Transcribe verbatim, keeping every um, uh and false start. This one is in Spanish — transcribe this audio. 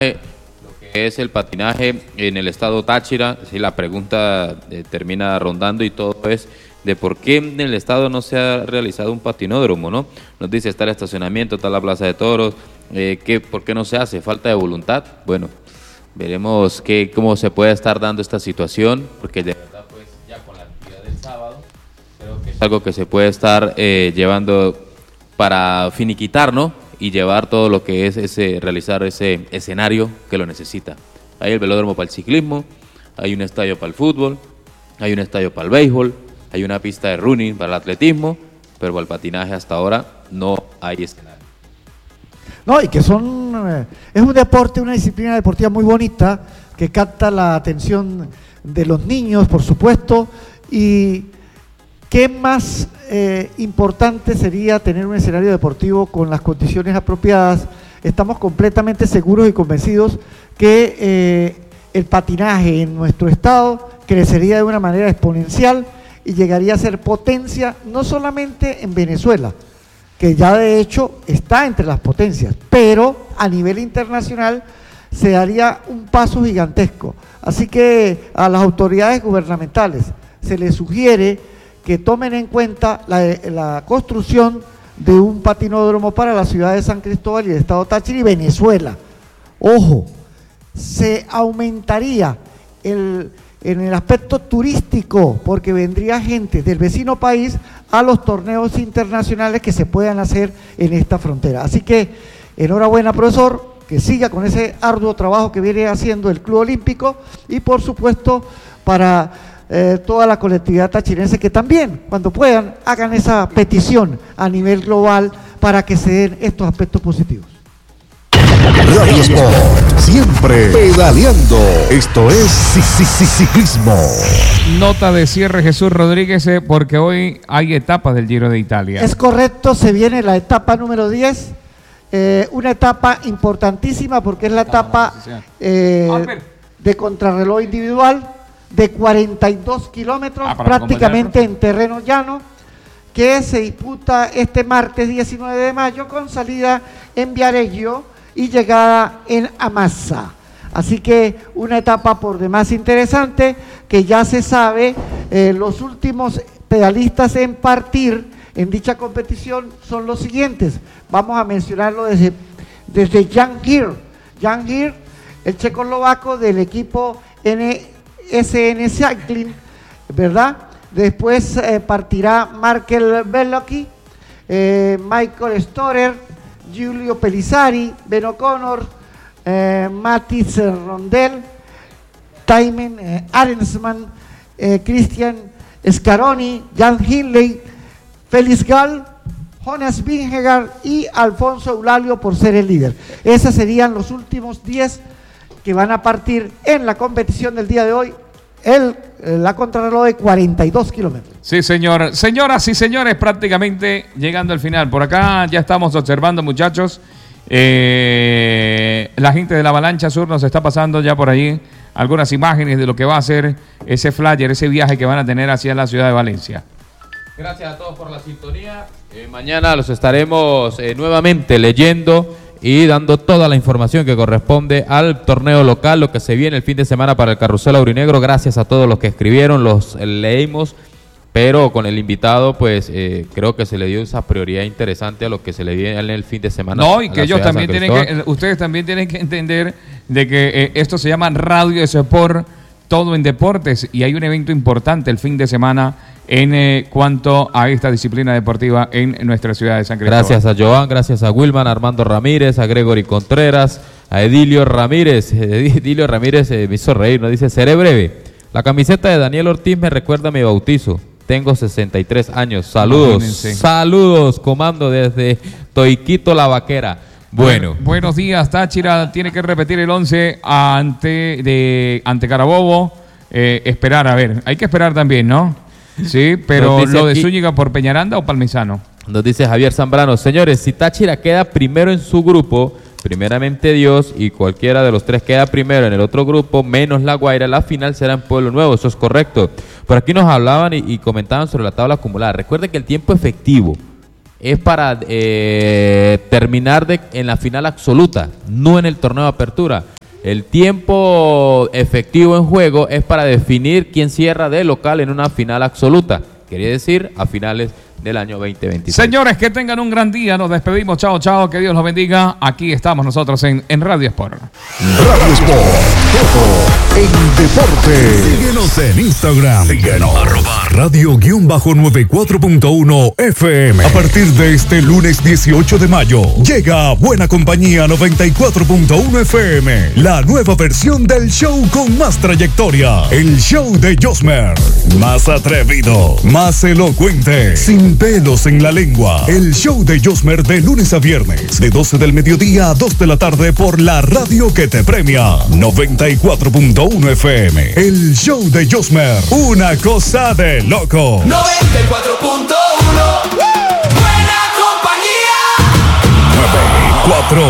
lo que es el patinaje en el estado Táchira. Si la pregunta eh, termina rondando y todo es de por qué en el estado no se ha realizado un patinódromo, ¿no? Nos dice, está el estacionamiento, está la plaza de toros, eh, ¿qué, ¿por qué no se hace? ¿Falta de voluntad? Bueno, veremos qué, cómo se puede estar dando esta situación, porque de verdad, pues, ya con la actividad del sábado, creo que es algo que se puede estar eh, llevando para finiquitar, ¿no? Y llevar todo lo que es ese, realizar ese escenario que lo necesita. Hay el velódromo para el ciclismo, hay un estadio para el fútbol, hay un estadio para el béisbol, hay una pista de running para el atletismo, pero para el patinaje hasta ahora no hay escenario. No, y que son, eh, es un deporte, una disciplina deportiva muy bonita, que capta la atención de los niños, por supuesto, y qué más eh, importante sería tener un escenario deportivo con las condiciones apropiadas. Estamos completamente seguros y convencidos que eh, el patinaje en nuestro estado crecería de una manera exponencial y llegaría a ser potencia no solamente en Venezuela, que ya de hecho está entre las potencias, pero a nivel internacional se daría un paso gigantesco. Así que a las autoridades gubernamentales se les sugiere que tomen en cuenta la, la construcción de un patinódromo para la ciudad de San Cristóbal y el estado Táchira y Venezuela. Ojo, se aumentaría el, en el aspecto turístico, porque vendría gente del vecino país a los torneos internacionales que se puedan hacer en esta frontera. Así que enhorabuena, profesor, que siga con ese arduo trabajo que viene haciendo el Club Olímpico y por supuesto para eh, toda la colectividad tachirense que también, cuando puedan, hagan esa petición a nivel global para que se den estos aspectos positivos. Radio Sport, siempre pedaleando. Esto es sí, sí, sí, ciclismo. Nota de cierre, Jesús Rodríguez, eh, porque hoy hay etapas del Giro de Italia. Es correcto, se viene la etapa número diez, eh, una etapa importantísima porque es la etapa eh, de contrarreloj individual de cuarenta y dos kilómetros, ah, prácticamente en terreno llano, que se disputa este martes diecinueve de mayo con salida en Viareggio y llegada en Amasa. Así que una etapa por demás interesante, que ya se sabe, eh, los últimos pedalistas en partir en dicha competición son los siguientes. Vamos a mencionarlo desde, desde Jan Hir. Jan Hir, el checoslovaco del equipo N S N Cycling, ¿verdad? Después eh, partirá Markel Bellocky, eh, Michael Storer, Giulio Pellizzari, Ben O'Connor, eh, Matis Rondel, Taimen eh, Arensman, eh, Christian Scaroni, Jan Hindley, Felix Gall, Jonas Vingegaard y Alfonso Eulalio por ser el líder. Esos serían los últimos diez que van a partir en la competición del día de hoy, el, la contrarreloj de cuarenta y dos kilómetros. Sí, señor. Señoras y señores, prácticamente llegando al final. Por acá ya estamos observando, muchachos, eh, la gente de la Avalancha Sur nos está pasando ya por ahí algunas imágenes de lo que va a ser ese flyer, ese viaje que van a tener hacia la ciudad de Valencia. Gracias a todos por la sintonía. Eh, mañana los estaremos eh, nuevamente leyendo y dando toda la información que corresponde al torneo local, lo que se viene el fin de semana para el Carrusel Aurinegro. Gracias a todos los que escribieron, los eh, leímos, pero con el invitado, pues eh, creo que se le dio esa prioridad interesante a lo que se le viene en el fin de semana. No, y que ellos también tienen que, ustedes también tienen que entender de que eh, esto se llama Radio Sport, todo en deportes, y hay un evento importante el fin de semana en eh, cuanto a esta disciplina deportiva en nuestra ciudad de San Cristóbal. Gracias a Joan, gracias a Wilman, a Armando Ramírez, a Gregory Contreras, a Edilio Ramírez. Edilio Ramírez eh, me hizo reír, nos dice, seré breve. La camiseta de Daniel Ortiz me recuerda a mi bautizo. Tengo sesenta y tres años. Saludos, imagínense. Saludos, comando desde Toiquito La Vaquera. Bueno. Buenos días, Táchira tiene que repetir el once ante, de, ante Carabobo. Eh, esperar, a ver, hay que esperar también, ¿no? Sí, pero lo de Zúñiga por Peñaranda o Palmisano. Nos dice Javier Zambrano, señores, si Táchira queda primero en su grupo, primeramente Dios, y cualquiera de los tres queda primero en el otro grupo, menos La Guaira, la final será en Pueblo Nuevo, eso es correcto. Por aquí nos hablaban y, y comentaban sobre la tabla acumulada. Recuerden que el tiempo efectivo es para eh, terminar de, en la final absoluta, no en el torneo de apertura. El tiempo efectivo en juego es para definir quién cierra de local en una final absoluta, quería decir a finales del año veinte veintiséis. Señores, que tengan un gran día, nos despedimos, chao, chao, que Dios los bendiga. Aquí estamos nosotros en, en Radio Sport. Radio Sport, todo en deporte. Síguenos en Instagram. Síguenos. Arroba radio-noventa y cuatro punto uno F M. A partir de este lunes dieciocho de mayo, llega Buena Compañía noventa y cuatro punto uno F M. La nueva versión del show con más trayectoria. El show de Josmer. Más atrevido, más elocuente, sin pelos en la lengua. El show de Josmer de lunes a viernes, de doce del mediodía a dos de la tarde por la radio que te premia. noventa y cuatro punto uno F M. El show de Josmer. Una cosa de loco. noventa y cuatro punto uno. Buena Compañía. noventa y cuatro